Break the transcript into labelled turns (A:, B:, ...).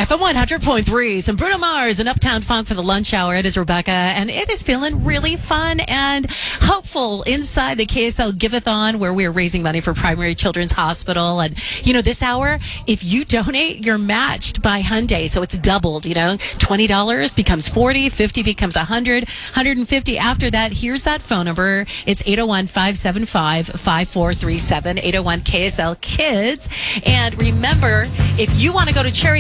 A: FM 100.3, some Bruno Mars and Uptown Funk for the lunch hour. It is Rebecca, and it is feeling really fun and hopeful inside the KSL Give-a-thon, where we're raising money for Primary Children's Hospital. And, this hour, if you donate, you're matched by Hyundai. So it's doubled, $20 becomes $40, $50 becomes $100, $150 after that. Here's that phone number. It's 801-575-5437, 801 KSL Kids. And remember, if you want to go to Cherry